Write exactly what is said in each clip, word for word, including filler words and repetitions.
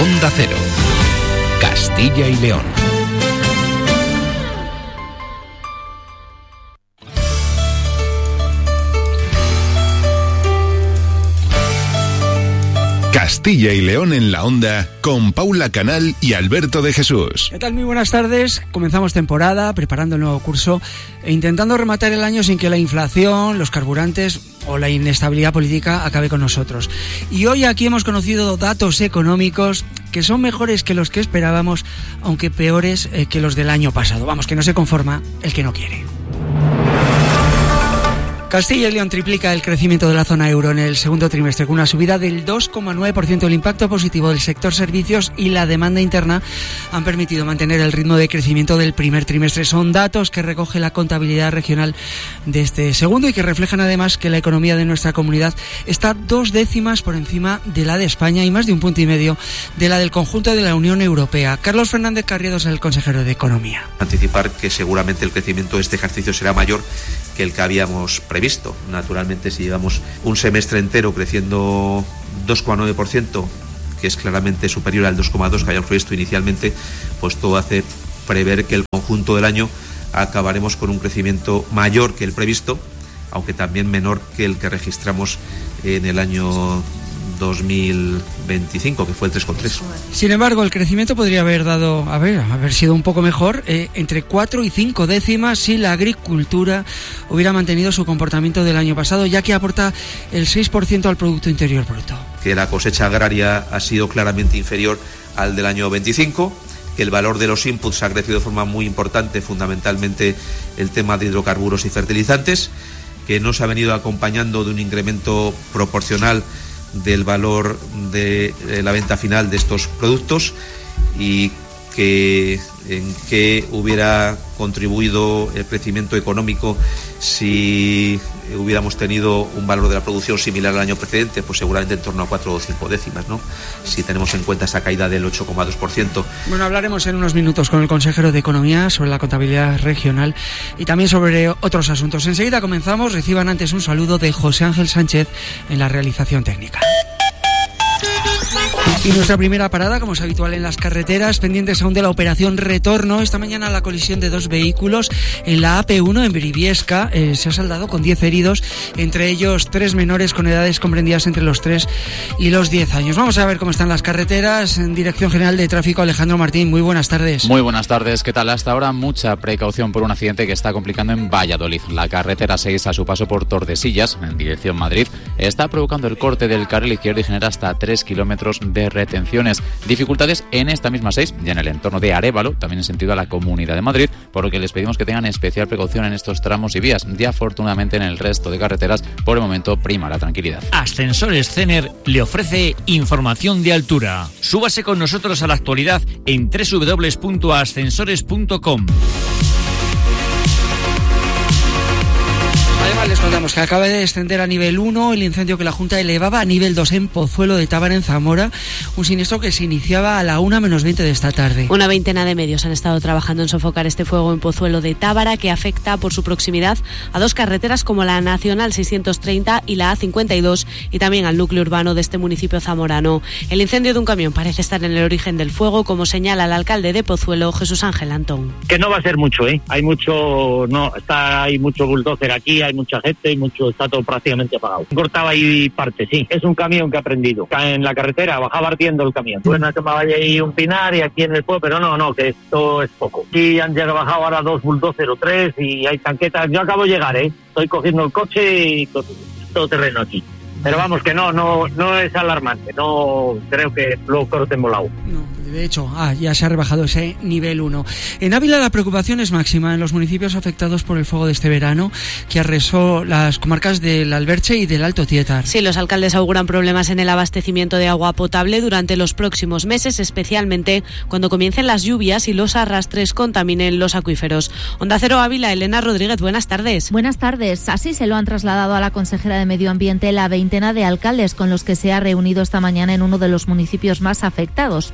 Onda Cero, Castilla y León. Castilla y León en la Onda, con Paula Canal y Alberto de Jesús. ¿Qué tal? Muy buenas tardes. Comenzamos temporada, preparando el nuevo curso e intentando rematar el año sin que la inflación, los carburantes o la inestabilidad política acabe con nosotros. Y hoy aquí hemos conocido datos económicos que son mejores que los que esperábamos, aunque peores eh, que los del año pasado. Vamos, que no se conforma el que no quiere. Castilla y León triplica el crecimiento de la zona euro en el segundo trimestre, con una subida del dos coma nueve por ciento. El impacto positivo del sector servicios y la demanda interna han permitido mantener el ritmo de crecimiento del primer trimestre. Son datos que recoge la contabilidad regional de este segundo y que reflejan además que la economía de nuestra comunidad está dos décimas por encima de la de España y más de un punto y medio de la del conjunto de la Unión Europea. Carlos Fernández Carriedo es el consejero de Economía. Anticipar que seguramente el crecimiento de este ejercicio será mayor que el que habíamos previsto. Naturalmente, si llevamos un semestre entero creciendo dos coma nueve por ciento, que es claramente superior al dos coma dos por ciento que habíamos previsto inicialmente, pues todo hace prever que el conjunto del año acabaremos con un crecimiento mayor que el previsto, aunque también menor que el que registramos en el año dos mil veinticinco, que fue el tres coma tres. Sin embargo, el crecimiento podría haber dado, a ver, haber sido un poco mejor, eh, entre cuatro y cinco décimas si la agricultura hubiera mantenido su comportamiento del año pasado, ya que aporta el seis por ciento al Producto Interior Bruto. Que la cosecha agraria ha sido claramente inferior al del año veinticinco, que el valor de los inputs ha crecido de forma muy importante, fundamentalmente el tema de hidrocarburos y fertilizantes, que no se ha venido acompañando de un incremento proporcional del valor de la venta final de estos productos, y que en qué hubiera contribuido el crecimiento económico si hubiéramos tenido un valor de la producción similar al año precedente, pues seguramente en torno a cuatro o cinco décimas, ¿no? Si tenemos en cuenta esa caída del ocho coma dos por ciento. Bueno, hablaremos en unos minutos con el consejero de Economía sobre la contabilidad regional y también sobre otros asuntos. Enseguida comenzamos. Reciban antes un saludo de José Ángel Sánchez en la realización técnica. Y nuestra primera parada, como es habitual en las carreteras, pendientes aún de la operación Retorno. Esta mañana la colisión de dos vehículos en la A P uno en Briviesca eh, se ha saldado con diez heridos, entre ellos tres menores con edades comprendidas entre los tres y los diez años. Vamos a ver cómo están las carreteras. En Dirección General de Tráfico, Alejandro Martín, muy buenas tardes. Muy buenas tardes, ¿qué tal? Hasta ahora mucha precaución por un accidente que está complicando en Valladolid. La carretera seis, a su paso por Tordesillas, en dirección Madrid, está provocando el corte del carril izquierdo y genera hasta tres kilómetros de retenciones. Dificultades en esta misma seis y en el entorno de Arévalo, también en sentido a la Comunidad de Madrid, por lo que les pedimos que tengan especial precaución en estos tramos y vías. Y afortunadamente en el resto de carreteras, por el momento, prima la tranquilidad. Ascensores Cener le ofrece información de altura. Súbase con nosotros a la actualidad en doble u doble u doble u punto ascensores punto com. Además les contamos que acaba de descender a nivel uno el incendio que la Junta elevaba a nivel dos en Pozuelo de Tábara, en Zamora, un siniestro que se iniciaba a la una menos veinte de esta tarde. Una veintena de medios han estado trabajando en sofocar este fuego en Pozuelo de Tábara, que afecta por su proximidad a dos carreteras como la Nacional seiscientos treinta y la A cincuenta y dos, y también al núcleo urbano de este municipio zamorano. El incendio de un camión parece estar en el origen del fuego, como señala el alcalde de Pozuelo, Jesús Ángel Antón. Que no va a ser mucho, ¿eh? Hay mucho, no, está, hay mucho bulldozer aquí, hay mucha gente y mucho, está todo prácticamente apagado. Cortaba ahí parte, sí. Es un camión que ha prendido. En la carretera bajaba ardiendo el camión. Bueno, que me vaya ahí un pinar y aquí en el pueblo, pero no, no, que esto es poco. Sí, han llegado, bajado ahora dos bulldozer o tres y hay tanquetas. Yo acabo de llegar, ¿eh? Estoy cogiendo el coche y todo, todo terreno aquí. Pero vamos, que no, no, no es alarmante. No creo que lo corten volado. No. De hecho, ah, ya se ha rebajado ese nivel uno. En Ávila la preocupación es máxima en los municipios afectados por el fuego de este verano, que arrasó las comarcas del Alberche y del Alto Tietar. Sí, los alcaldes auguran problemas en el abastecimiento de agua potable durante los próximos meses, especialmente cuando comiencen las lluvias y los arrastres contaminen los acuíferos. Onda Cero Ávila, Elena Rodríguez, buenas tardes. Buenas tardes. Así se lo han trasladado a la consejera de Medio Ambiente la veintena de alcaldes con los que se ha reunido esta mañana en uno de los municipios más afectados, Piedralabé.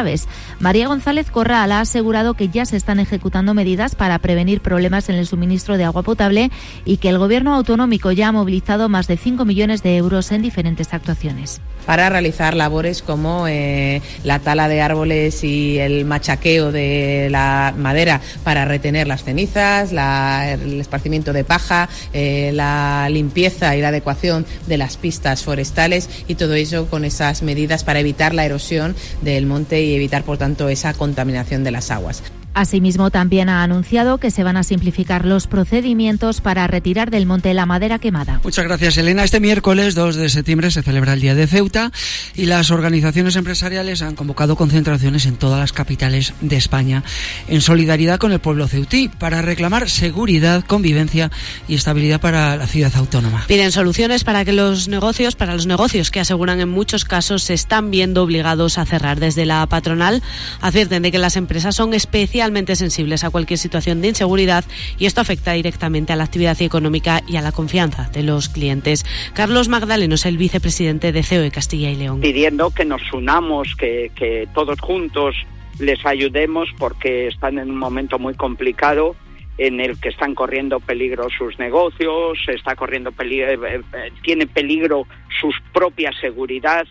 graves. María González Corral ha asegurado que ya se están ejecutando medidas para prevenir problemas en el suministro de agua potable y que el Gobierno autonómico ya ha movilizado más de cinco millones de euros en diferentes actuaciones. Para realizar labores como eh, la tala de árboles y el machaqueo de la madera para retener las cenizas, la, el esparcimiento de paja, eh, la limpieza y la adecuación de las pistas forestales y todo ello con esas medidas para evitar la erosión del monte y evitar, por tanto, esa contaminación de las aguas. Asimismo, también ha anunciado que se van a simplificar los procedimientos para retirar del monte la madera quemada. Muchas gracias, Elena. Este miércoles dos de septiembre se celebra el Día de Ceuta y las organizaciones empresariales han convocado concentraciones en todas las capitales de España en solidaridad con el pueblo ceutí para reclamar seguridad, convivencia y estabilidad para la ciudad autónoma. Piden soluciones para que los negocios, para los negocios que aseguran en muchos casos se están viendo obligados a cerrar. Desde la patronal advierten de que las empresas son especialmente sensibles a cualquier situación de inseguridad y esto afecta directamente a la actividad económica y a la confianza de los clientes. Carlos Magdaleno es el vicepresidente de C O E Castilla y León. Pidiendo que nos unamos, que, que todos juntos les ayudemos porque están en un momento muy complicado en el que están corriendo peligro sus negocios, está corriendo peligro, eh, eh, tiene peligro su propia seguridad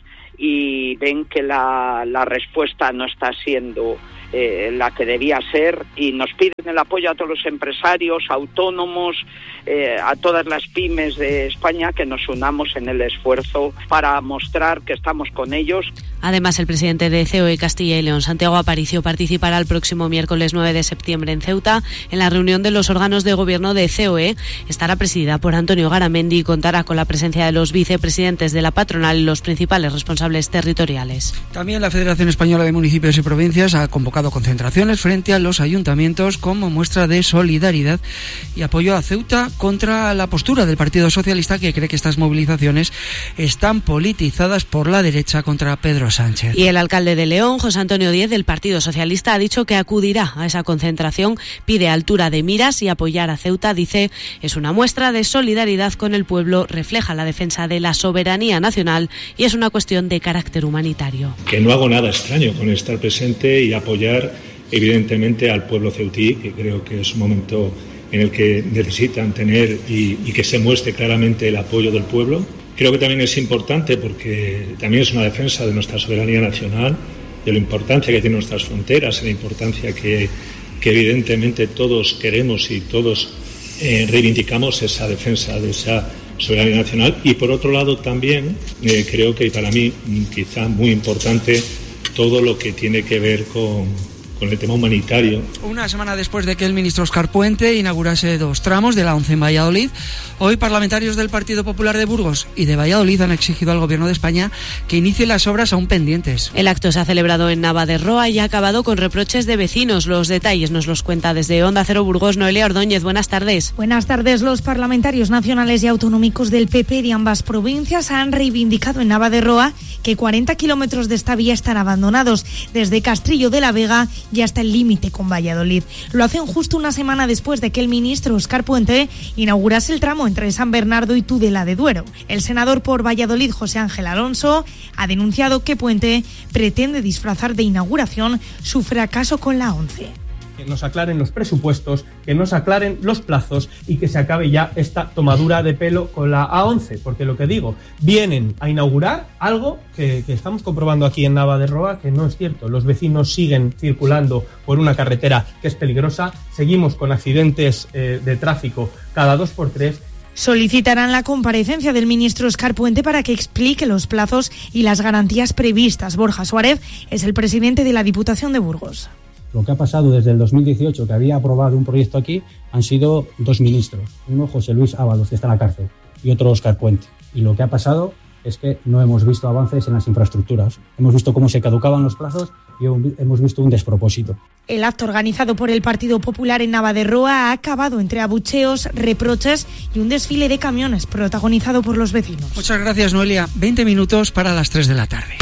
y ven que la, la respuesta no está siendo Eh, la que debía ser y nos piden el apoyo a todos los empresarios, autónomos, eh, a todas las pymes de España que nos unamos en el esfuerzo para mostrar que estamos con ellos. Además, el presidente de C O E Castilla y León, Santiago Aparicio, participará el próximo miércoles nueve de septiembre en Ceuta en la reunión de los órganos de gobierno de C O E. Estará presidida por Antonio Garamendi y contará con la presencia de los vicepresidentes de la patronal y los principales responsables territoriales. También la Federación Española de Municipios y Provincias ha convocado concentraciones frente a los ayuntamientos como muestra de solidaridad y apoyo a Ceuta contra la postura del Partido Socialista, que cree que estas movilizaciones están politizadas por la derecha contra Pedro Sánchez. Y el alcalde de León, José Antonio Díez, del Partido Socialista, ha dicho que acudirá a esa concentración, pide altura de miras y apoyar a Ceuta. Dice, es una muestra de solidaridad con el pueblo, refleja la defensa de la soberanía nacional y es una cuestión de carácter humanitario. Que no hago nada extraño con estar presente y apoyar evidentemente al pueblo ceutí, que creo que es un momento en el que necesitan tener y, y que se muestre claramente el apoyo del pueblo. Creo que también es importante porque también es una defensa de nuestra soberanía nacional, de la importancia que tienen nuestras fronteras, de la importancia que, que evidentemente todos queremos y todos eh, reivindicamos esa defensa de esa soberanía nacional. Y por otro lado también eh, creo que para mí quizá muy importante todo lo que tiene que ver con, con el tema humanitario. Una semana después de que el ministro Óscar Puente inaugurase dos tramos de la once en Valladolid, hoy parlamentarios del Partido Popular de Burgos y de Valladolid han exigido al Gobierno de España que inicie las obras aún pendientes. El acto se ha celebrado en Nava de Roa y ha acabado con reproches de vecinos. Los detalles nos los cuenta desde Onda Cero Burgos Noelia Ordóñez. Buenas tardes. Buenas tardes. Los parlamentarios nacionales y autonómicos del P P de ambas provincias han reivindicado en Nava de Roa que cuarenta kilómetros de esta vía están abandonados, desde Castrillo de la Vega y hasta el límite con Valladolid. Lo hacen justo una semana después de que el ministro Óscar Puente inaugurase el tramo entre San Bernardo y Tudela de Duero. El senador por Valladolid, José Ángel Alonso, ha denunciado que Puente pretende disfrazar de inauguración su fracaso con la once. Que nos aclaren los presupuestos, que nos aclaren los plazos y que se acabe ya esta tomadura de pelo con la A once, porque lo que digo, vienen a inaugurar algo que, que estamos comprobando aquí en Nava de Roa, que no es cierto. Los vecinos siguen circulando por una carretera que es peligrosa, seguimos con accidentes eh, de tráfico cada dos por tres. Solicitarán la comparecencia del ministro Óscar Puente para que explique los plazos y las garantías previstas. Borja Suárez es el presidente de la Diputación de Burgos. Lo que ha pasado desde el dos mil dieciocho, que había aprobado un proyecto aquí, han sido dos ministros. Uno, José Luis Ábalos, que está en la cárcel, y otro, Óscar Puente. Y lo que ha pasado es que no hemos visto avances en las infraestructuras. Hemos visto cómo se caducaban los plazos y hemos visto un despropósito. El acto organizado por el Partido Popular en Nava de Roa ha acabado entre abucheos, reproches y un desfile de camiones protagonizado por los vecinos. Muchas gracias, Noelia. veinte minutos para las tres de la tarde.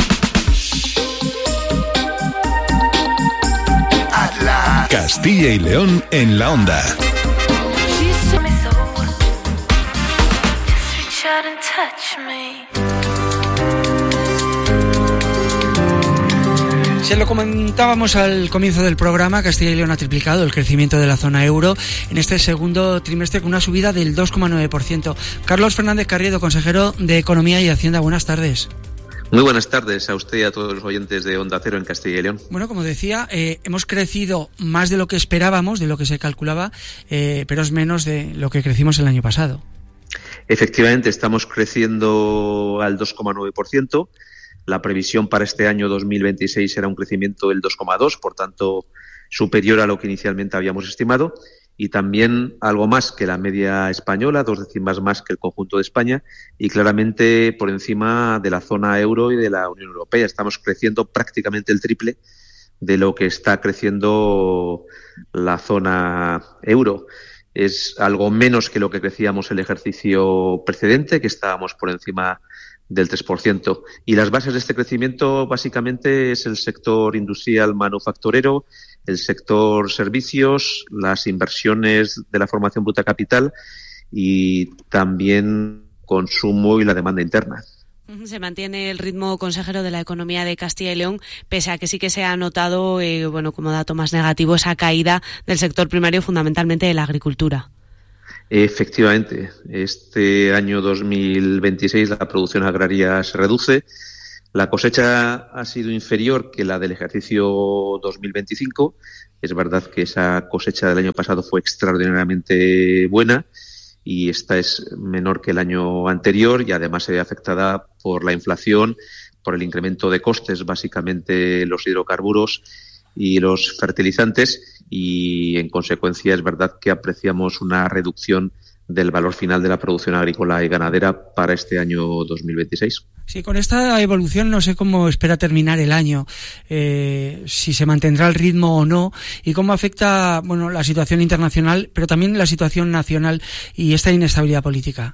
Castilla y León en la onda. Se lo comentábamos al comienzo del programa, Castilla y León ha triplicado el crecimiento de la zona euro en este segundo trimestre con una subida del dos coma nueve por ciento. Carlos Fernández Carriedo, consejero de Economía y Hacienda, buenas tardes. Muy buenas tardes a usted y a todos los oyentes de Onda Cero en Castilla y León. Bueno, como decía, eh, hemos crecido más de lo que esperábamos, de lo que se calculaba, eh, pero es menos de lo que crecimos el año pasado. Efectivamente, estamos creciendo al dos coma nueve por ciento. La previsión para este año dos mil veintiséis era un crecimiento del dos coma dos por ciento, por tanto superior a lo que inicialmente habíamos estimado, y también algo más que la media española, dos décimas más que el conjunto de España, y claramente por encima de la zona euro y de la Unión Europea. Estamos creciendo prácticamente el triple de lo que está creciendo la zona euro. Es algo menos que lo que crecíamos el ejercicio precedente, que estábamos por encima del tres por ciento. Y las bases de este crecimiento básicamente es el sector industrial manufacturero, el sector servicios, las inversiones de la formación bruta capital y también consumo y la demanda interna. Se mantiene el ritmo, consejero, de la economía de Castilla y León, pese a que sí que se ha notado, eh, bueno, como dato más negativo, esa caída del sector primario, fundamentalmente de la agricultura. Efectivamente, este año dos mil veintiséis la producción agraria se reduce. La cosecha ha sido inferior que la del ejercicio dos mil veinticinco. Es verdad que esa cosecha del año pasado fue extraordinariamente buena y esta es menor que el año anterior y además se ve afectada por la inflación, por el incremento de costes, básicamente los hidrocarburos y los fertilizantes, y en consecuencia es verdad que apreciamos una reducción del valor final de la producción agrícola y ganadera para este año dos mil veintiséis. Sí, con esta evolución no sé cómo espera terminar el año, eh, si se mantendrá el ritmo o no, y cómo afecta, bueno, la situación internacional, pero también la situación nacional y esta inestabilidad política.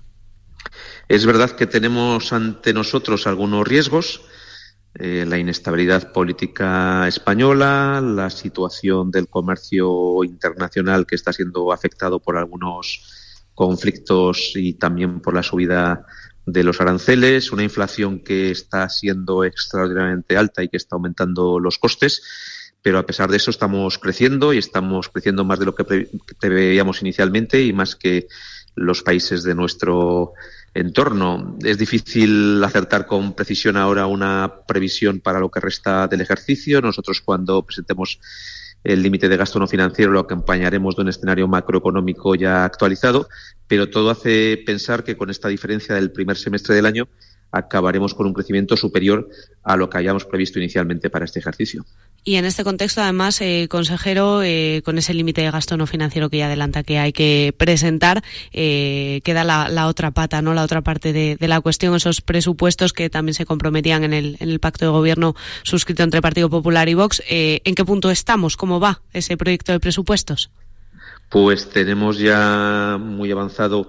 Es verdad que tenemos ante nosotros algunos riesgos. Eh, la inestabilidad política española, la situación del comercio internacional que está siendo afectado por algunos conflictos y también por la subida de los aranceles, una inflación que está siendo extraordinariamente alta y que está aumentando los costes, pero a pesar de eso estamos creciendo y estamos creciendo más de lo que pre- preveíamos inicialmente y más que los países de nuestro entorno. Es difícil acertar con precisión ahora una previsión para lo que resta del ejercicio. Nosotros, cuando presentemos el límite de gasto no financiero, lo acompañaremos de un escenario macroeconómico ya actualizado, pero todo hace pensar que con esta diferencia del primer semestre del año acabaremos con un crecimiento superior a lo que habíamos previsto inicialmente para este ejercicio. Y en este contexto, además, eh, consejero, eh, con ese límite de gasto no financiero que ya adelanta que hay que presentar, eh, queda la, la otra pata, ¿no? La otra parte de, de la cuestión, esos presupuestos que también se comprometían en el, en el pacto de gobierno suscrito entre Partido Popular y Vox. Eh, ¿En qué punto estamos? ¿Cómo va ese proyecto de presupuestos? Pues tenemos ya muy avanzado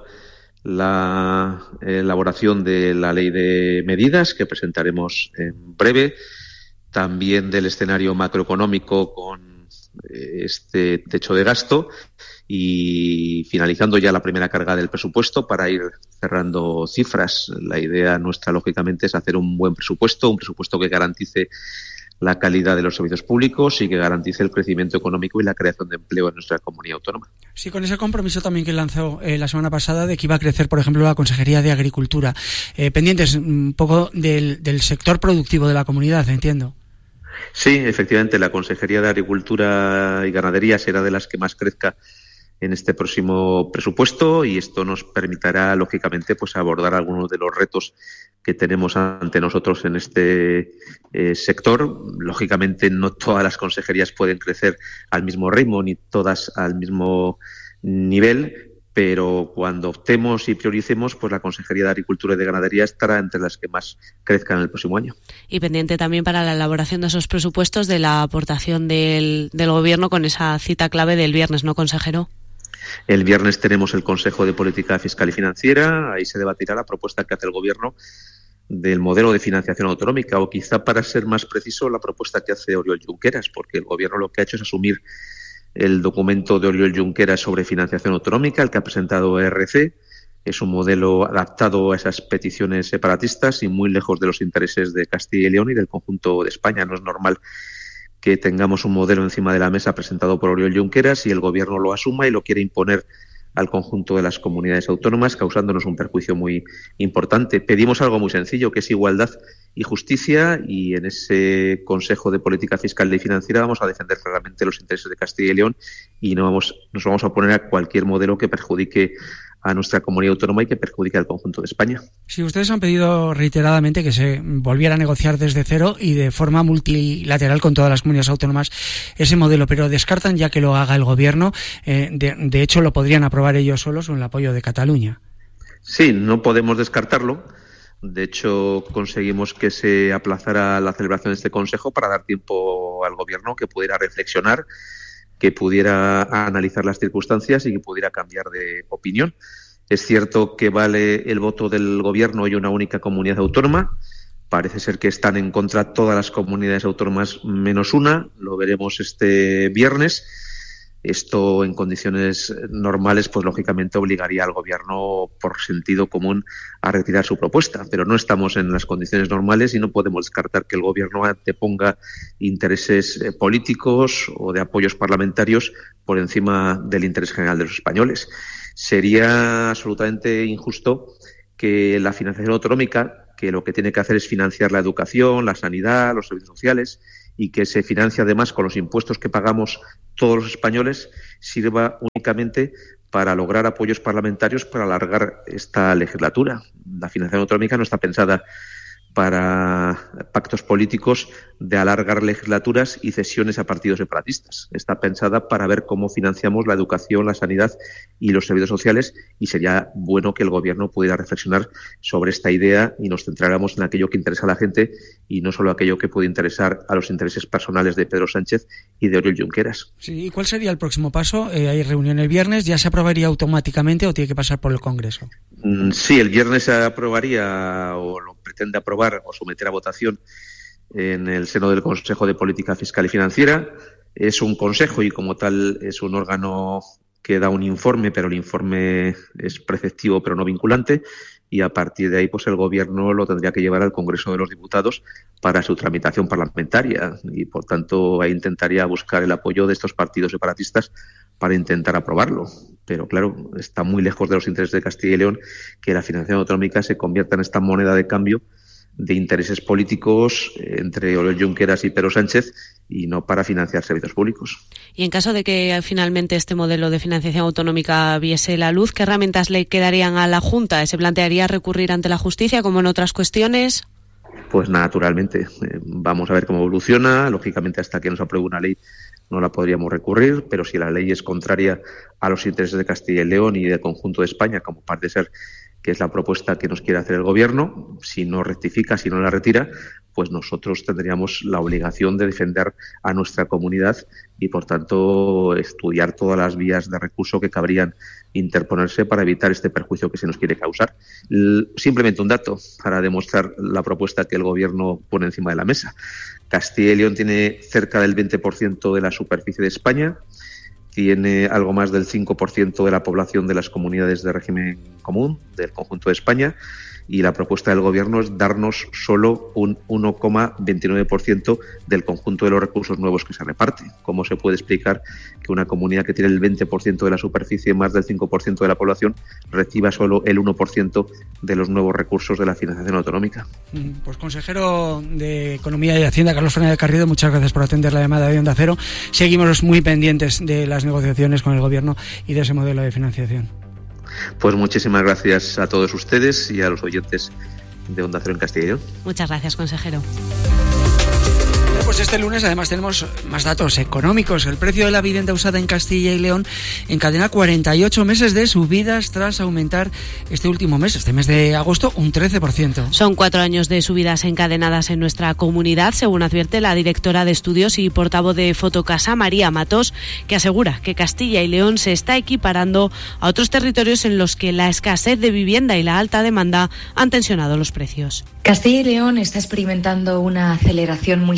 la elaboración de la ley de medidas que presentaremos en breve, también del escenario macroeconómico con este techo de gasto y finalizando ya la primera carga del presupuesto para ir cerrando cifras. La idea nuestra, lógicamente, es hacer un buen presupuesto, un presupuesto que garantice la calidad de los servicios públicos y que garantice el crecimiento económico y la creación de empleo en nuestra comunidad autónoma. Sí, con ese compromiso también que lanzó eh, la semana pasada de que iba a crecer, por ejemplo, la Consejería de Agricultura. Eh, pendientes un poco del, del sector productivo de la comunidad, entiendo. Sí, efectivamente, la Consejería de Agricultura y Ganadería será de las que más crezca en este próximo presupuesto y esto nos permitirá, lógicamente, pues abordar algunos de los retos que tenemos ante nosotros en este eh, sector. Lógicamente, no todas las consejerías pueden crecer al mismo ritmo ni todas al mismo nivel, pero cuando optemos y prioricemos, pues la Consejería de Agricultura y de Ganadería estará entre las que más crezcan en el próximo año. Y pendiente también para la elaboración de esos presupuestos de la aportación del, del Gobierno con esa cita clave del viernes, ¿no, consejero? El viernes tenemos el Consejo de Política Fiscal y Financiera. Ahí se debatirá la propuesta que hace el Gobierno del modelo de financiación autonómica, o quizá, para ser más preciso, la propuesta que hace Oriol Junqueras, porque el Gobierno lo que ha hecho es asumir el documento de Oriol Junqueras sobre financiación autonómica, el que ha presentado E R C. Es un modelo adaptado a esas peticiones separatistas y muy lejos de los intereses de Castilla y León y del conjunto de España. No es normal que tengamos un modelo encima de la mesa presentado por Oriol Junqueras y el Gobierno lo asuma y lo quiere imponer al conjunto de las comunidades autónomas, causándonos un perjuicio muy importante. Pedimos algo muy sencillo, que es igualdad y justicia, y en ese Consejo de Política Fiscal y Financiera vamos a defender claramente los intereses de Castilla y León y no vamos, nos vamos a oponer a cualquier modelo que perjudique a nuestra comunidad autónoma y que perjudique al conjunto de España. Sí, ustedes han pedido reiteradamente que se volviera a negociar desde cero y de forma multilateral con todas las comunidades autónomas ese modelo, pero descartan ya que lo haga el Gobierno. Eh, de, de hecho, lo podrían aprobar ellos solos con el apoyo de Cataluña. Sí, no podemos descartarlo. De hecho, conseguimos que se aplazara la celebración de este Consejo para dar tiempo al Gobierno que pudiera reflexionar, que pudiera analizar las circunstancias y que pudiera cambiar de opinión. Es cierto que vale el voto del Gobierno y una única comunidad autónoma. Parece ser que están en contra todas las comunidades autónomas menos una. Lo veremos este viernes. Esto, en condiciones normales, pues lógicamente obligaría al Gobierno, por sentido común, a retirar su propuesta. Pero no estamos en las condiciones normales y no podemos descartar que el Gobierno anteponga intereses eh, políticos o de apoyos parlamentarios por encima del interés general de los españoles. Sería absolutamente injusto que la financiación autonómica, que lo que tiene que hacer es financiar la educación, la sanidad, los servicios sociales, y que se financia además con los impuestos que pagamos todos los españoles, sirva únicamente para lograr apoyos parlamentarios para alargar esta legislatura. La financiación autonómica no está pensada para pactos políticos de alargar legislaturas y cesiones a partidos separatistas. Está pensada para ver cómo financiamos la educación, la sanidad y los servicios sociales, y sería bueno que el Gobierno pudiera reflexionar sobre esta idea y nos centráramos en aquello que interesa a la gente y no solo aquello que puede interesar a los intereses personales de Pedro Sánchez y de Oriol Junqueras. Sí, ¿y cuál sería el próximo paso? Eh, hay reunión el viernes, ¿ya se aprobaría automáticamente o tiene que pasar por el Congreso? Mm, sí, el viernes se aprobaría o lo pretende aprobar o someter a votación en el seno del Consejo de Política Fiscal y Financiera. Es un consejo y como tal es un órgano que da un informe, pero el informe es preceptivo pero no vinculante, y a partir de ahí pues el Gobierno lo tendría que llevar al Congreso de los Diputados para su tramitación parlamentaria y por tanto ahí intentaría buscar el apoyo de estos partidos separatistas para intentar aprobarlo. Pero claro, está muy lejos de los intereses de Castilla y León que la financiación autonómica se convierta en esta moneda de cambio de intereses políticos entre Oriol Junqueras y Pedro Sánchez y no para financiar servicios públicos. Y en caso de que finalmente este modelo de financiación autonómica viese la luz, ¿qué herramientas le quedarían a la Junta? ¿Se plantearía recurrir ante la justicia como en otras cuestiones? Pues naturalmente. Eh, vamos a ver cómo evoluciona. Lógicamente, hasta que nos apruebe una ley no la podríamos recurrir, pero si la ley es contraria a los intereses de Castilla y León y del conjunto de España, como parece ser que es la propuesta que nos quiere hacer el Gobierno, si no rectifica, si no la retira, pues nosotros tendríamos la obligación de defender a nuestra comunidad y, por tanto, estudiar todas las vías de recurso que cabrían interponerse para evitar este perjuicio que se nos quiere causar. Simplemente un dato para demostrar la propuesta que el Gobierno pone encima de la mesa. Castilla y León tiene cerca del veinte por ciento de la superficie de España, tiene algo más del cinco por ciento de la población de las comunidades de régimen común del conjunto de España, y la propuesta del Gobierno es darnos solo un uno coma veintinueve por ciento del conjunto de los recursos nuevos que se reparten. ¿Cómo se puede explicar que una comunidad que tiene el veinte por ciento de la superficie y más del cinco por ciento de la población reciba solo el uno por ciento de los nuevos recursos de la financiación autonómica? Pues consejero de Economía y Hacienda, Carlos Fernández Garrido, muchas gracias por atender la llamada de Onda Cero. Seguimos muy pendientes de las negociaciones con el Gobierno y de ese modelo de financiación. Pues muchísimas gracias a todos ustedes y a los oyentes de Onda Cero en Castilla y León. Muchas gracias, consejero. Pues este lunes además tenemos más datos económicos. El precio de la vivienda usada en Castilla y León encadena cuarenta y ocho meses de subidas tras aumentar este último mes, este mes de agosto, un trece por ciento. Son cuatro años de subidas encadenadas en nuestra comunidad, según advierte la directora de estudios y portavoz de Fotocasa, María Matos, que asegura que Castilla y León se está equiparando a otros territorios en los que la escasez de vivienda y la alta demanda han tensionado los precios. Castilla y León está experimentando una aceleración muy significativa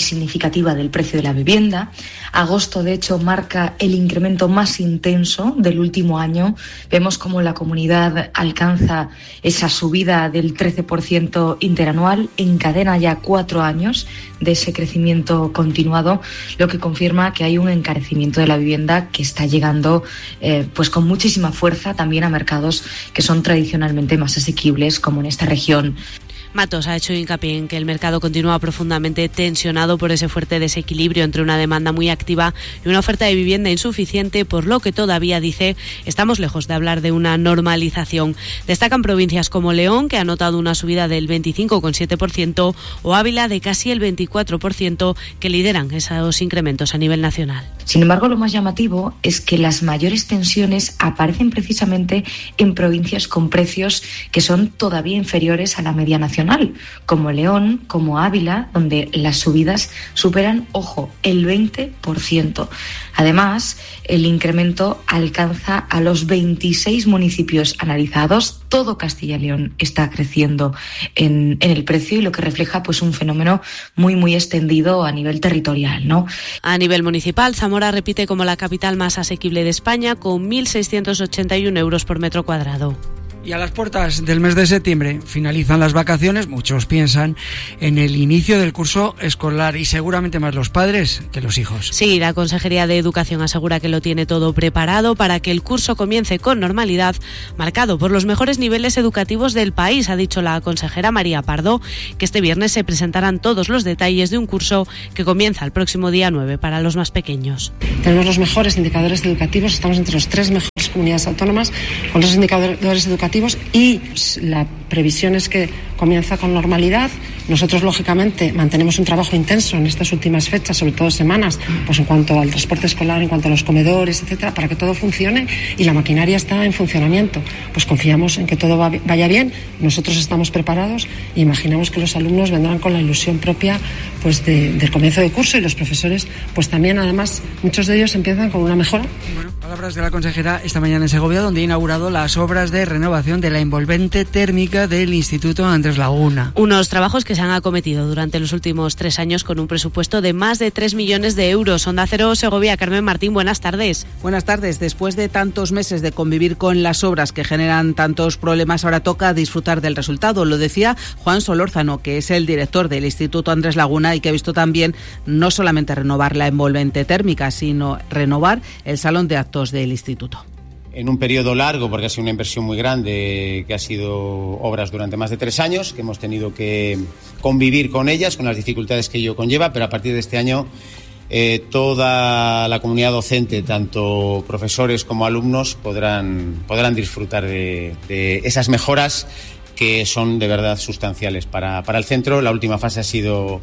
significativa del precio de la vivienda. Agosto, de hecho, marca el incremento más intenso del último año. Vemos cómo la comunidad alcanza esa subida del trece por ciento interanual, encadena ya cuatro años de ese crecimiento continuado, lo que confirma que hay un encarecimiento de la vivienda que está llegando eh, pues con muchísima fuerza también a mercados que son tradicionalmente más asequibles, como en esta región. Matos ha hecho hincapié en que el mercado continúa profundamente tensionado por ese fuerte desequilibrio entre una demanda muy activa y una oferta de vivienda insuficiente, por lo que todavía, dice, estamos lejos de hablar de una normalización. Destacan provincias como León, que ha notado una subida del veinticinco coma siete por ciento, o Ávila de casi el veinticuatro por ciento, que lideran esos incrementos a nivel nacional. Sin embargo, lo más llamativo es que las mayores tensiones aparecen precisamente en provincias con precios que son todavía inferiores a la media nacional, como León, como Ávila, donde las subidas superan, ojo, el veinte por ciento. Además, el incremento alcanza a los veintiséis municipios analizados. Todo Castilla y León está creciendo en, en el precio, y lo que refleja pues un fenómeno muy, muy extendido a nivel territorial, ¿no? A nivel municipal, Zamora repite como la capital más asequible de España, con mil seiscientos ochenta y uno euros por metro cuadrado. Y a las puertas del mes de septiembre finalizan las vacaciones. Muchos piensan en el inicio del curso escolar, y seguramente más los padres que los hijos. Sí, la Consejería de Educación asegura que lo tiene todo preparado para que el curso comience con normalidad, marcado por los mejores niveles educativos del país. Ha dicho la consejera María Pardo que este viernes se presentarán todos los detalles de un curso que comienza el próximo día nueve para los más pequeños. Tenemos los mejores indicadores educativos, estamos entre los tres mejores comunidades autónomas con los indicadores educativos, y la previsión es que comienza con normalidad. Nosotros, lógicamente, mantenemos un trabajo intenso en estas últimas fechas, sobre todo semanas, pues en cuanto al transporte escolar, en cuanto a los comedores, etcétera, para que todo funcione, y la maquinaria está en funcionamiento. Pues confiamos en que todo va, vaya bien. Nosotros estamos preparados e imaginamos que los alumnos vendrán con la ilusión propia pues de, del comienzo de curso, y los profesores pues también, además, muchos de ellos empiezan con una mejora. Bueno, palabras de la consejera esta mañana en Segovia, donde ha inaugurado las obras de renovación de la envolvente térmica del Instituto Andrés Laguna. Unos trabajos que se han acometido durante los últimos tres años con un presupuesto de más de tres millones de euros. Onda Cero Segovia, Carmen Martín, buenas tardes. Buenas tardes. Después de tantos meses de convivir con las obras que generan tantos problemas, ahora toca disfrutar del resultado. Lo decía Juan Solórzano, que es el director del Instituto Andrés Laguna, y que ha visto también no solamente renovar la envolvente térmica, sino renovar el salón de actos del instituto. En un periodo largo, porque ha sido una inversión muy grande, que ha sido obras durante más de tres años, que hemos tenido que convivir con ellas, con las dificultades que ello conlleva, pero a partir de este año eh, toda la comunidad docente, tanto profesores como alumnos, podrán, podrán disfrutar de, de esas mejoras que son de verdad sustanciales para, para el centro. La última fase ha sido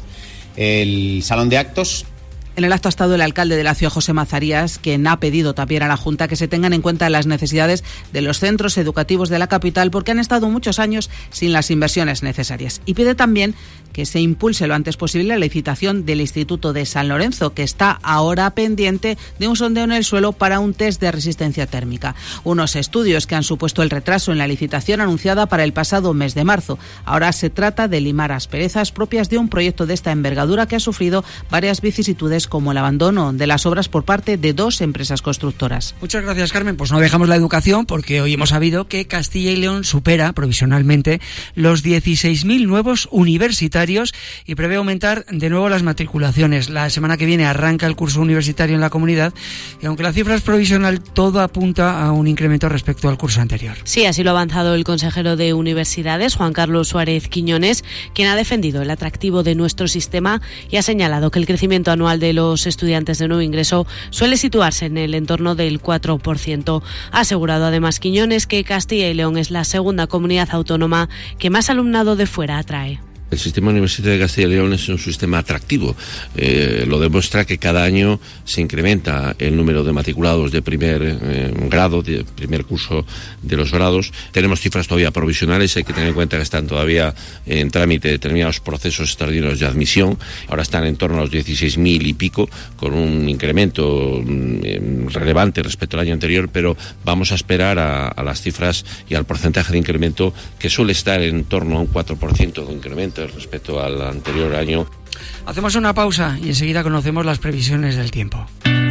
el salón de actos. En el acto ha estado el alcalde de la ciudad, José Mazarías, quien ha pedido también a la Junta que se tengan en cuenta las necesidades de los centros educativos de la capital, porque han estado muchos años sin las inversiones necesarias. Y pide también que se impulse lo antes posible la licitación del Instituto de San Lorenzo, que está ahora pendiente de un sondeo en el suelo para un test de resistencia térmica. Unos estudios que han supuesto el retraso en la licitación anunciada para el pasado mes de marzo. Ahora se trata de limar asperezas propias de un proyecto de esta envergadura que ha sufrido varias vicisitudes, como el abandono de las obras por parte de dos empresas constructoras. Muchas gracias, Carmen. Pues no dejamos la educación, porque hoy hemos sabido que Castilla y León supera provisionalmente los dieciséis mil nuevos universitarios y prevé aumentar de nuevo las matriculaciones. La semana que viene arranca el curso universitario en la comunidad, y aunque la cifra es provisional, todo apunta a un incremento respecto al curso anterior. Sí, así lo ha avanzado el consejero de Universidades, Juan Carlos Suárez Quiñones, quien ha defendido el atractivo de nuestro sistema y ha señalado que el crecimiento anual de los estudiantes de nuevo ingreso suele situarse en el entorno del cuatro por ciento. Ha asegurado además Quiñones que Castilla y León es la segunda comunidad autónoma que más alumnado de fuera atrae. El sistema universitario de Castilla y León es un sistema atractivo. Eh, lo demuestra que cada año se incrementa el número de matriculados de primer eh, grado, de primer curso de los grados. Tenemos cifras todavía provisionales, hay que tener en cuenta que están todavía en trámite determinados procesos extraordinarios de admisión. Ahora están en torno a los dieciséis mil y pico, con un incremento eh, relevante respecto al año anterior, pero vamos a esperar a, a las cifras y al porcentaje de incremento, que suele estar en torno a un cuatro por ciento de incremento respecto al anterior año. Hacemos una pausa y enseguida conocemos las previsiones del tiempo.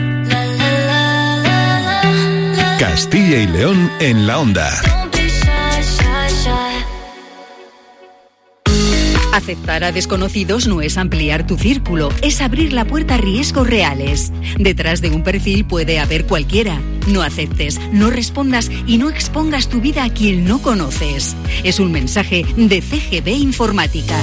Castilla y León en la onda. Aceptar a desconocidos no es ampliar tu círculo, es abrir la puerta a riesgos reales. Detrás de un perfil puede haber cualquiera. No aceptes, no respondas y no expongas tu vida a quien no conoces. Es un mensaje de C G B Informática.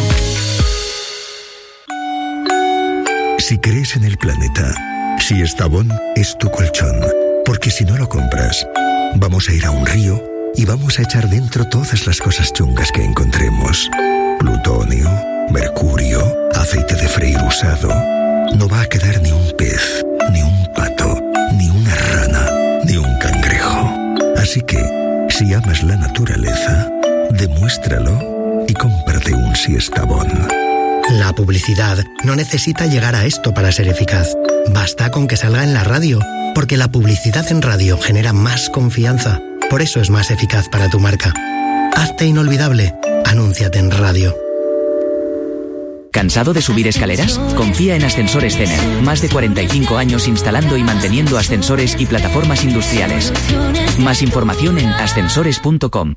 Si crees en el planeta, si Estavón es tu colchón, porque si no lo compras, vamos a ir a un río y vamos a echar dentro todas las cosas chungas que encontremos. Plutonio, mercurio, aceite de freír usado. No va a quedar ni un pez, ni un pato, ni una rana, ni un cangrejo. Así que, si amas la naturaleza, demuéstralo y cómprate un Siestabón. La publicidad no necesita llegar a esto para ser eficaz. Basta con que salga en la radio, porque la publicidad en radio genera más confianza. Por eso es más eficaz para tu marca. Hazte inolvidable. Anúnciate en radio. ¿Cansado de subir escaleras? Confía en Ascensores Cener. Más de cuarenta y cinco años instalando y manteniendo ascensores y plataformas industriales. Más información en ascensores punto com.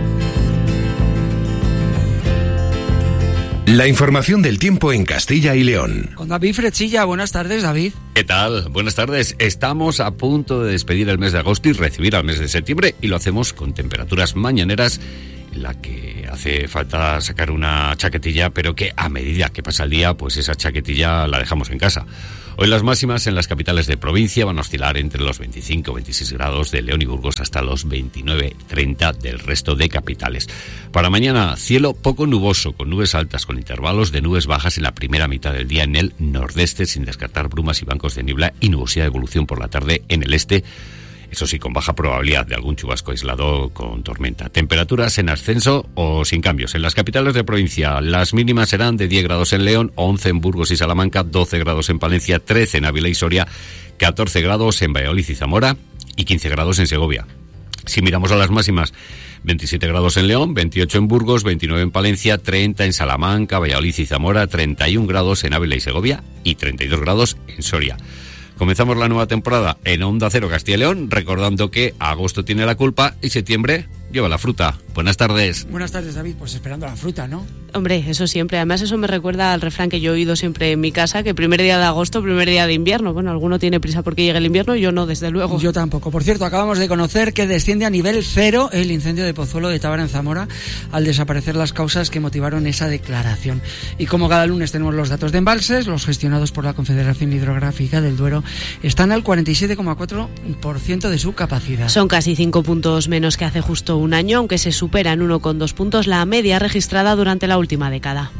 La información del tiempo en Castilla y León. Con David Frechilla. Buenas tardes, David. ¿Qué tal? Buenas tardes. Estamos a punto de despedir el mes de agosto y recibir al mes de septiembre, y lo hacemos con temperaturas mañaneras en la que hace falta sacar una chaquetilla, pero que a medida que pasa el día, pues esa chaquetilla la dejamos en casa. Hoy las máximas en las capitales de provincia van a oscilar entre los veinticinco a veintiséis grados de León y Burgos hasta los veintinueve a treinta del resto de capitales. Para mañana, cielo poco nuboso, con nubes altas, con intervalos de nubes bajas en la primera mitad del día en el nordeste, sin descartar brumas y bancos de niebla y nubosidad de evolución por la tarde en el este. Eso sí, con baja probabilidad de algún chubasco aislado con tormenta. Temperaturas en ascenso o sin cambios. En las capitales de provincia, las mínimas serán de diez grados en León, once en Burgos y Salamanca, doce grados en Palencia, trece en Ávila y Soria, catorce grados en Valladolid y Zamora y quince grados en Segovia. Si miramos a las máximas, veintisiete grados en León, veintiocho en Burgos, veintinueve en Palencia, treinta en Salamanca, Valladolid y Zamora, treinta y un grados en Ávila y Segovia y treinta y dos grados en Soria. Comenzamos la nueva temporada en Onda Cero Castilla y León, recordando que agosto tiene la culpa y septiembre lleva la fruta. Buenas tardes. Buenas tardes, David. Pues esperando la fruta, ¿no? Hombre, eso siempre. Además, eso me recuerda al refrán que yo he oído siempre en mi casa, que primer día de agosto, primer día de invierno. Bueno, alguno tiene prisa porque llegue el invierno, yo no, desde luego. Yo tampoco. Por cierto, acabamos de conocer que desciende a nivel cero el incendio de Pozuelo de Tábara en Zamora al desaparecer las causas que motivaron esa declaración. Y como cada lunes tenemos los datos de embalses, los gestionados por la Confederación Hidrográfica del Duero están al cuarenta y siete coma cuatro por ciento de su capacidad. Son casi cinco puntos menos que hace justo un año, aunque se supera en uno coma dos puntos la media registrada durante la última década.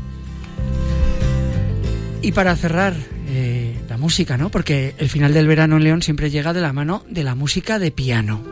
Y para cerrar, eh, la música, ¿no? Porque el final del verano en León siempre llega de la mano de la música de piano.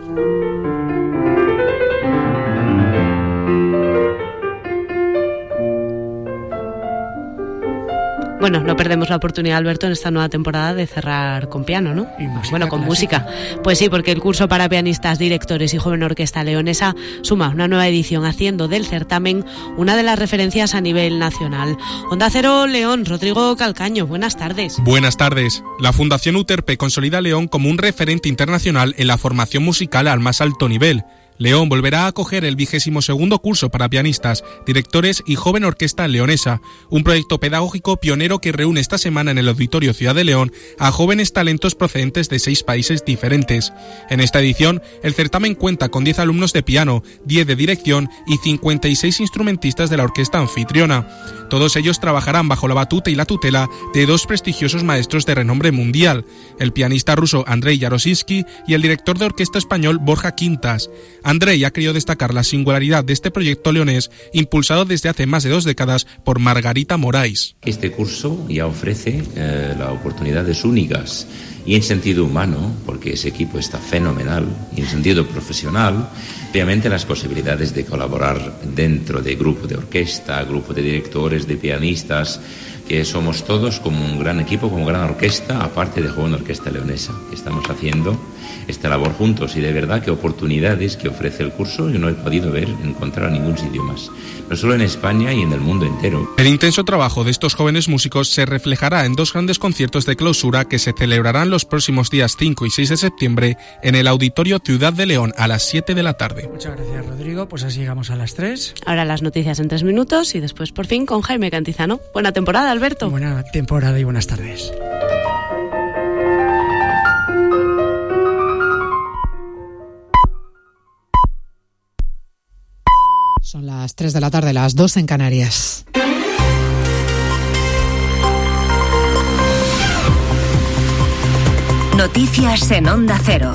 Bueno, no perdemos la oportunidad, Alberto, en esta nueva temporada de cerrar con piano, ¿no? Música bueno, con clásica. música. Pues sí, porque el curso para pianistas, directores y joven orquesta leonesa suma una nueva edición, haciendo del certamen una de las referencias a nivel nacional. Onda Cero León, Rodrigo Calcaño, buenas tardes. Buenas tardes. La Fundación Uterpe consolida a León como un referente internacional en la formación musical al más alto nivel. León volverá a acoger el vigésimo segundo curso para pianistas, directores y joven orquesta leonesa, un proyecto pedagógico pionero que reúne esta semana en el Auditorio Ciudad de León a jóvenes talentos procedentes de seis países diferentes. En esta edición, el certamen cuenta con diez alumnos de piano, diez de dirección y cincuenta y seis instrumentistas de la orquesta anfitriona. Todos ellos trabajarán bajo la batuta y la tutela de dos prestigiosos maestros de renombre mundial, el pianista ruso Andrei Yaroshinsky y el director de orquesta español Borja Quintas. Andrei ha querido destacar la singularidad de este proyecto leonés, impulsado desde hace más de dos décadas por Margarita Morais. Este curso ya ofrece eh, las oportunidades únicas y en sentido humano, porque ese equipo está fenomenal, y en sentido profesional, obviamente las posibilidades de colaborar dentro de grupo de orquesta, grupo de directores, profesores, de pianistas, que somos todos como un gran equipo, como gran orquesta, aparte de Joven Orquesta Leonesa, que estamos haciendo esta labor juntos. Y de verdad que oportunidades que ofrece el curso yo no he podido ver, encontrar a ningún sitio más, no solo en España y en el mundo entero. El intenso trabajo de estos jóvenes músicos se reflejará en dos grandes conciertos de clausura que se celebrarán los próximos días cinco y seis de septiembre en el Auditorio Ciudad de León a las siete de la tarde. Muchas gracias, Rodrigo. Pues así llegamos a las tres. Ahora las noticias en tres minutos y después por fin con Jaime Cantizano. Buena temporada, Alberto. Buena temporada y buenas tardes. Son las tres de la tarde, las dos en Canarias. Noticias en Onda Cero.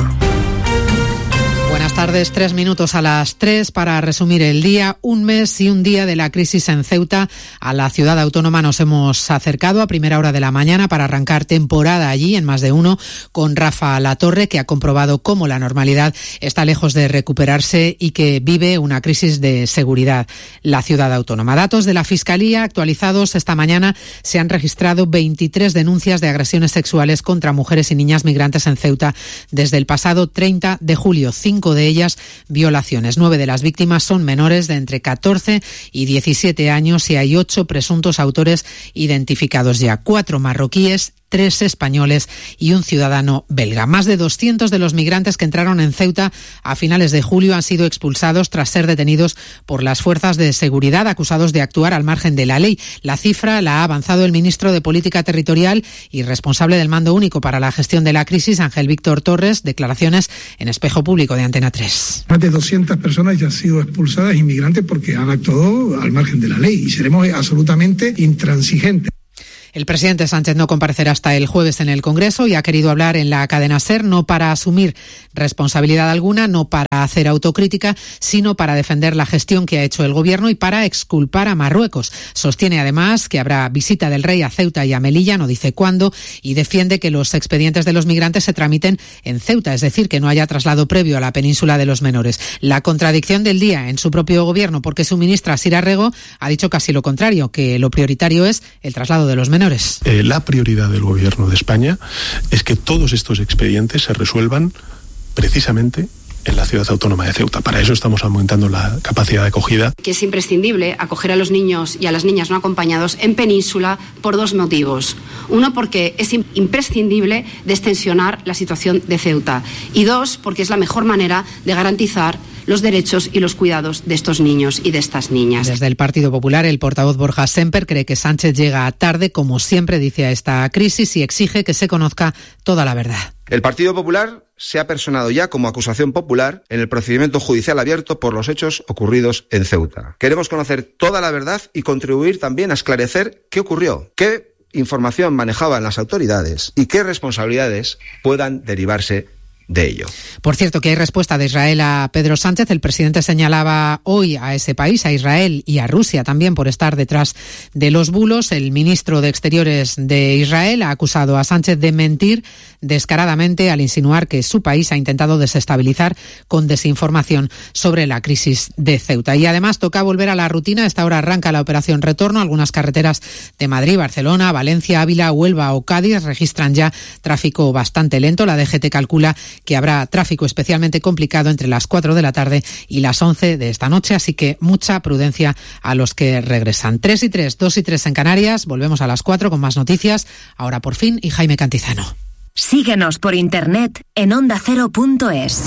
Buenas tardes, tres minutos a las tres para resumir el día. Un mes y un día de la crisis en Ceuta. A la ciudad autónoma nos hemos acercado a primera hora de la mañana para arrancar temporada allí en Más de Uno con Rafa Latorre, que ha comprobado cómo la normalidad está lejos de recuperarse y que vive una crisis de seguridad la ciudad autónoma. Datos de la Fiscalía actualizados esta mañana: se han registrado veintitrés denuncias de agresiones sexuales contra mujeres y niñas migrantes en Ceuta desde el pasado treinta de julio. Cinco de ellas violaciones. Nueve de las víctimas son menores de entre catorce y diecisiete años y hay ocho presuntos autores identificados ya. Cuatro marroquíes, tres españoles y un ciudadano belga. Más de doscientos de los migrantes que entraron en Ceuta a finales de julio han sido expulsados tras ser detenidos por las fuerzas de seguridad, acusados de actuar al margen de la ley. La cifra la ha avanzado el ministro de Política Territorial y responsable del Mando Único para la Gestión de la Crisis, Ángel Víctor Torres. Declaraciones en Espejo Público de Antena tres. Más de doscientas personas ya han sido expulsadas, inmigrantes, porque han actuado al margen de la ley, y seremos absolutamente intransigentes. El presidente Sánchez no comparecerá hasta el jueves en el Congreso y ha querido hablar en la cadena SER, no para asumir responsabilidad alguna, no para hacer autocrítica, sino para defender la gestión que ha hecho el Gobierno y para exculpar a Marruecos. Sostiene además que habrá visita del rey a Ceuta y a Melilla, no dice cuándo, y defiende que los expedientes de los migrantes se tramiten en Ceuta, es decir, que no haya traslado previo a la península de los menores. La contradicción del día en su propio Gobierno, porque su ministra Sira Rego ha dicho casi lo contrario, que lo prioritario es el traslado de los menores. Eh, la prioridad del Gobierno de España es que todos estos expedientes se resuelvan precisamente en la ciudad autónoma de Ceuta. Para eso estamos aumentando la capacidad de acogida. Que es imprescindible acoger a los niños y a las niñas no acompañados en península por dos motivos. Uno, porque es imprescindible destensionar la situación de Ceuta. Y dos, porque es la mejor manera de garantizar los derechos y los cuidados de estos niños y de estas niñas. Desde el Partido Popular, el portavoz Borja Semper cree que Sánchez llega tarde, como siempre, dice, a esta crisis y exige que se conozca toda la verdad. El Partido Popular se ha personado ya como acusación popular en el procedimiento judicial abierto por los hechos ocurridos en Ceuta. Queremos conocer toda la verdad y contribuir también a esclarecer qué ocurrió, qué información manejaban las autoridades y qué responsabilidades puedan derivarse de ello. Por cierto, que hay respuesta de Israel a Pedro Sánchez. El presidente señalaba hoy a ese país, a Israel y a Rusia también, por estar detrás de los bulos. El ministro de Exteriores de Israel ha acusado a Sánchez de mentir descaradamente al insinuar que su país ha intentado desestabilizar con desinformación sobre la crisis de Ceuta. Y además toca volver a la rutina. A esta hora arranca la operación Retorno. Algunas carreteras de Madrid, Barcelona, Valencia, Ávila, Huelva o Cádiz registran ya tráfico bastante lento. La D G T calcula que habrá tráfico especialmente complicado entre las cuatro de la tarde y las once de esta noche, así que mucha prudencia a los que regresan. tres y tres, dos y tres en Canarias, volvemos a las cuatro con más noticias, ahora por fin, y Jaime Cantizano. Síguenos por internet en onda cero punto es.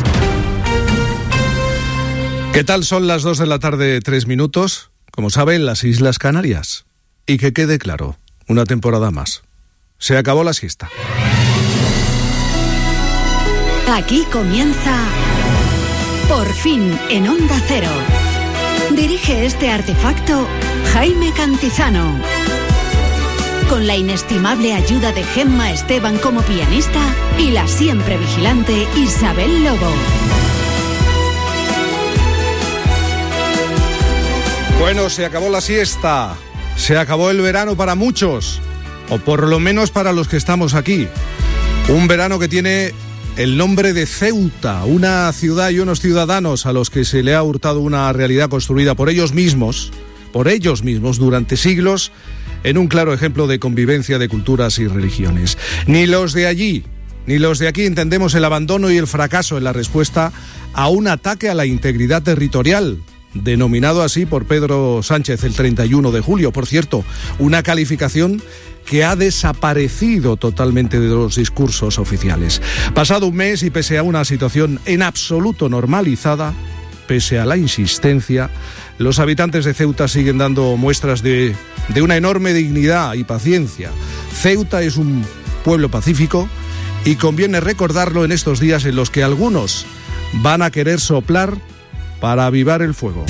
¿Qué tal? Son las dos de la tarde, tres minutos, como saben, las Islas Canarias. Y que quede claro, una temporada más. Se acabó la siesta. Aquí comienza Por fin en Onda Cero. Dirige este artefacto Jaime Cantizano. Con la inestimable ayuda de Gemma Esteban como pianista y la siempre vigilante Isabel Lobo. Bueno, se acabó la siesta. Se acabó el verano para muchos. O por lo menos para los que estamos aquí. Un verano que tiene el nombre de Ceuta, una ciudad y unos ciudadanos a los que se le ha hurtado una realidad construida por ellos mismos, por ellos mismos durante siglos, en un claro ejemplo de convivencia de culturas y religiones. Ni los de allí, ni los de aquí entendemos el abandono y el fracaso en la respuesta a un ataque a la integridad territorial, denominado así por Pedro Sánchez el treinta y uno de julio. Por cierto, una calificación que ha desaparecido totalmente de los discursos oficiales. Pasado un mes y pese a una situación en absoluto normalizada, pese a la insistencia, los habitantes de Ceuta siguen dando muestras de, de una enorme dignidad y paciencia. Ceuta es un pueblo pacífico y conviene recordarlo en estos días en los que algunos van a querer soplar para avivar el fuego.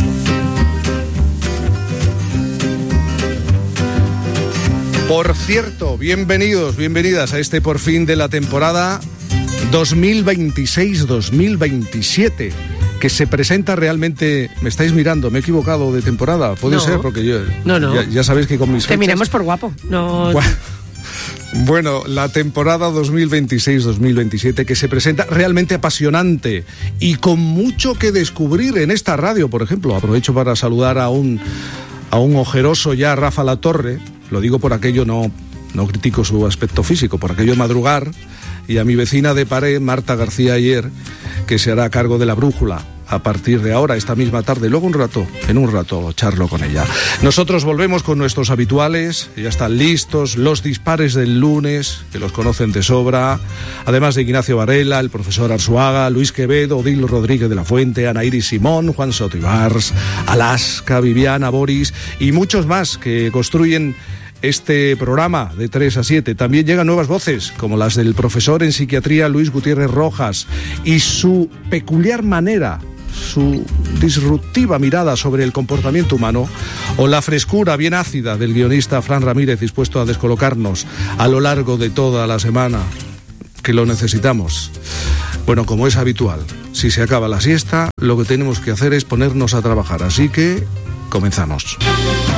Por cierto, bienvenidos, bienvenidas a este por fin de la temporada dos mil veintiséis dos mil veintisiete, que se presenta realmente... Me estáis mirando, me he equivocado de temporada, puede no. ser, porque yo... No, no. Ya, ya sabéis que con mis fechas... Te miramos por guapo, no... Bueno, la temporada dos mil veintiséis dos mil veintisiete que se presenta realmente apasionante y con mucho que descubrir en esta radio, por ejemplo. Aprovecho para saludar a un, a un ojeroso ya Rafa Latorre, lo digo por aquello, no, no critico su aspecto físico, por aquello madrugar, y a mi vecina de pared, Marta García Ayer, que se hará cargo de la brújula a partir de ahora, esta misma tarde. Luego un rato, en un rato, charlo con ella. Nosotros volvemos con nuestros habituales, ya están listos, los dispares del lunes, que los conocen de sobra, además de Ignacio Varela, el profesor Arzuaga, Luis Quevedo, Odil Rodríguez de la Fuente, Ana Iris Simón, Juan Soto Ibars, Alaska, Viviana, Boris y muchos más que construyen este programa de tres a siete. También llegan nuevas voces, como las del profesor en psiquiatría Luis Gutiérrez Rojas y su peculiar manera, su disruptiva mirada sobre el comportamiento humano, o la frescura bien ácida del guionista Fran Ramírez, dispuesto a descolocarnos a lo largo de toda la semana, que lo necesitamos. Bueno, como es habitual, si se acaba la siesta, lo que tenemos que hacer es ponernos a trabajar, así que comenzamos.